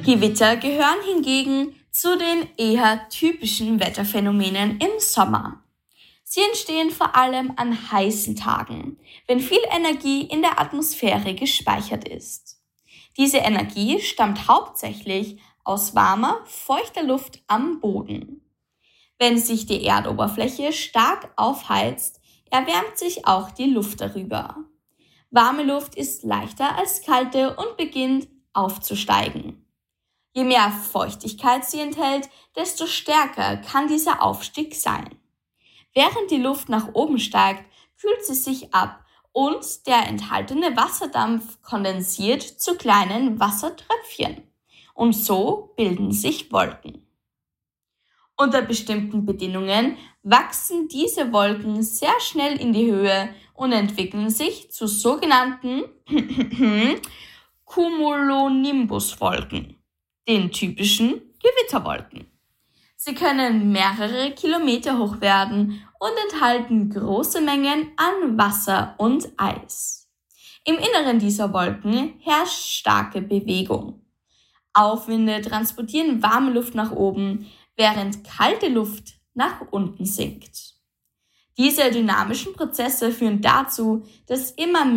Gewitter gehören hingegen zu den eher typischen Wetterphänomenen im Sommer. Sie entstehen vor allem an heißen Tagen, wenn viel Energie in der Atmosphäre gespeichert ist. Diese Energie stammt hauptsächlich aus warmer, feuchter Luft am Boden. Wenn sich die Erdoberfläche stark aufheizt, erwärmt sich auch die Luft darüber. Warme Luft ist leichter als kalte und beginnt aufzusteigen. Je mehr Feuchtigkeit sie enthält, desto stärker kann dieser Aufstieg sein. Während die Luft nach oben steigt, kühlt sie sich ab und der enthaltene Wasserdampf kondensiert zu kleinen Wassertröpfchen. Und so bilden sich Wolken. Unter bestimmten Bedingungen wachsen diese Wolken sehr schnell in die Höhe und entwickeln sich zu sogenannten Cumulonimbuswolken, den typischen Gewitterwolken. Sie können mehrere Kilometer hoch werden und enthalten große Mengen an Wasser und Eis. Im Inneren dieser Wolken herrscht starke Bewegung. Aufwinde transportieren warme Luft nach oben, während kalte Luft nach unten sinkt. Diese dynamischen Prozesse führen dazu, dass immer